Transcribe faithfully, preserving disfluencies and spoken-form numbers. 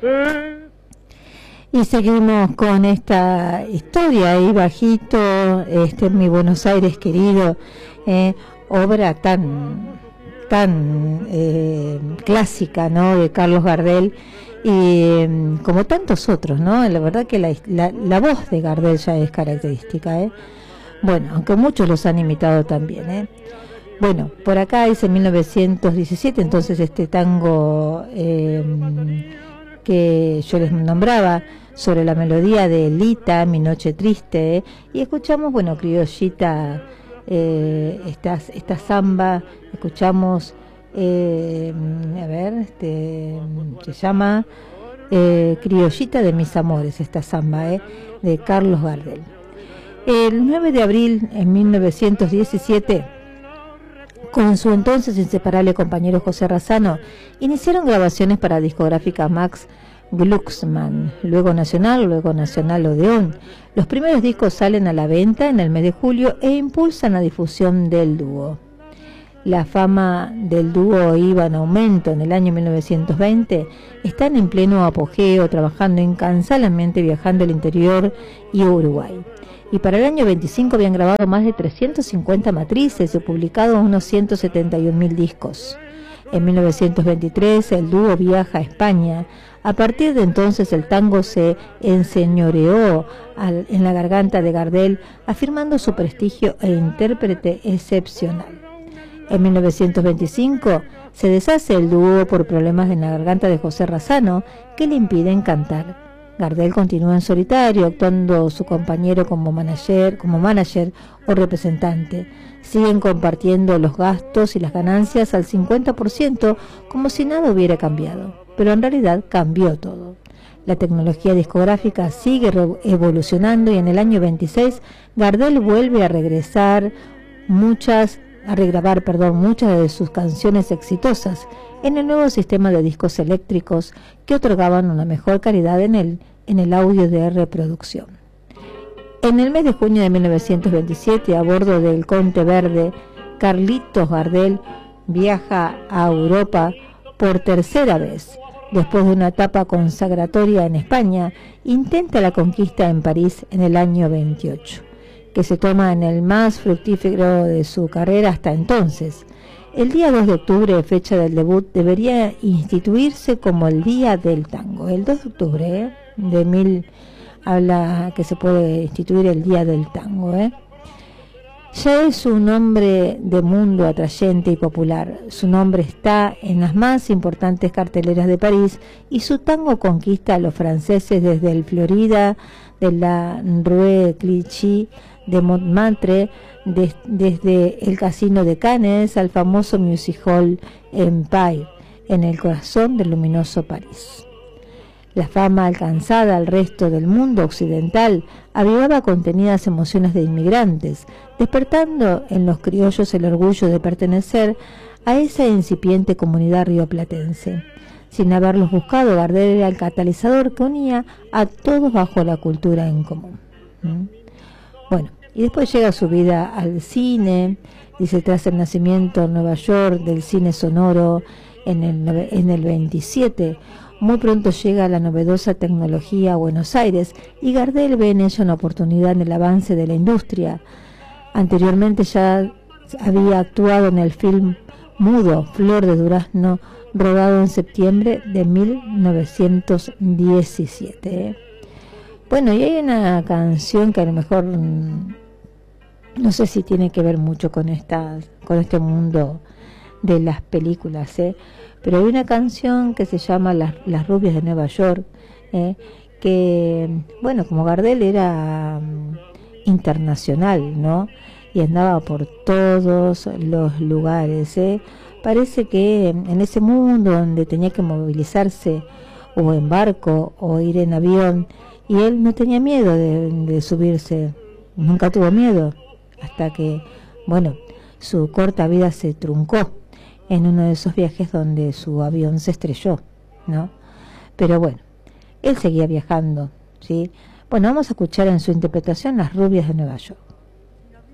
Y seguimos con esta historia ahí bajito, este mi Buenos Aires querido, eh, obra tan tan eh, clásica, ¿no?, de Carlos Gardel, y eh, como tantos otros, ¿no? La verdad que la, la, la voz de Gardel ya es característica, ¿eh? Bueno, aunque muchos los han imitado también, ¿eh? Bueno, por acá dice mil novecientos diecisiete, entonces este tango eh, que yo les nombraba, sobre la melodía de Lita, Mi Noche Triste, ¿eh? Y escuchamos, bueno, Criollita, eh, esta, esta samba, escuchamos, eh, a ver, este, se llama eh, Criollita de mis amores, esta samba, ¿eh?, de Carlos Gardel. El nueve de abril en mil novecientos diecisiete, con su entonces inseparable compañero José Razzano, iniciaron grabaciones para la discográfica Max Glucksmann, luego Nacional, luego Nacional Odeón. Los primeros discos salen a la venta en el mes de julio e impulsan la difusión del dúo. La fama del dúo iba en aumento en el año mil novecientos veinte. Están en pleno apogeo, trabajando incansablemente, viajando al interior y Uruguay. Y para el año veinticinco habían grabado más de trescientas cincuenta matrices y publicado unos ciento setenta y un mil discos. En mil novecientos veintitrés el dúo viaja a España. A partir de entonces el tango se enseñoreó al, en la garganta de Gardel, afirmando su prestigio e intérprete excepcional. En mil novecientos veinticinco se deshace el dúo por problemas en la garganta de José Razzano que le impiden cantar. Gardel continúa en solitario, actuando su compañero como manager, como manager o representante. Siguen compartiendo los gastos y las ganancias al cincuenta por ciento, como si nada hubiera cambiado. Pero en realidad cambió todo. La tecnología discográfica sigue evolucionando y en el año veintiséis Gardel vuelve a regresar muchas, a regrabar, perdón, muchas de sus canciones exitosas en el nuevo sistema de discos eléctricos que otorgaban una mejor calidad en el, en el audio de reproducción. En el mes de junio de mil novecientos veintisiete, a bordo del Conte Verde, Carlitos Gardel viaja a Europa por tercera vez. Después de una etapa consagratoria en España, intenta la conquista en París en el año veintiocho, que se toma en el más fructífero de su carrera hasta entonces. El día dos de octubre, fecha del debut, debería instituirse como el Día del Tango. El dos de octubre ¿eh? de mil habla que se puede instituir el Día del Tango. ¿eh? Ya es un hombre de mundo atrayente y popular. Su nombre está en las más importantes carteleras de París y su tango conquista a los franceses desde el Florida, de la Rue Clichy, de Montmartre, de, desde el Casino de Cannes al famoso Music Hall Empire, en el corazón del luminoso París. La fama alcanzada al resto del mundo occidental avivaba contenidas emociones de inmigrantes, despertando en los criollos el orgullo de pertenecer a esa incipiente comunidad rioplatense. Sin haberlos buscado, Gardel era el catalizador que unía a todos bajo la cultura en común. ¿Mm? Bueno, y después llega su vida al cine, dice, tras el nacimiento en Nueva York del cine sonoro en el, en el veintisiete, muy pronto llega la novedosa tecnología a Buenos Aires y Gardel ve en ella una oportunidad en el avance de la industria. Anteriormente ya había actuado en el film mudo Flor de Durazno, rodado en septiembre de mil novecientos diecisiete. ¿eh? Bueno, y hay una canción que a lo mejor no sé si tiene que ver mucho con esta, con este mundo de las películas, ¿eh? pero hay una canción que se llama Las, Las Rubias de Nueva York, ¿eh? que, bueno, como Gardel era um, internacional, ¿no? Y andaba por todos los lugares, ¿eh? Parece que en ese mundo donde tenía que movilizarse o en barco o ir en avión, y él no tenía miedo de, de subirse, nunca tuvo miedo, hasta que, bueno, su corta vida se truncó en uno de esos viajes donde su avión se estrelló, ¿no? Pero bueno, él seguía viajando, ¿sí? Bueno, vamos a escuchar en su interpretación Las Rubias de Nueva York.